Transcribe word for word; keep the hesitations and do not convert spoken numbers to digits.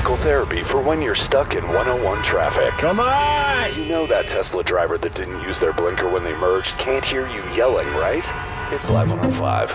physical therapy for when you're stuck in one oh one traffic. Come on! You know that Tesla driver that didn't use their blinker when they merged can't hear you yelling, right? It's Live one oh five.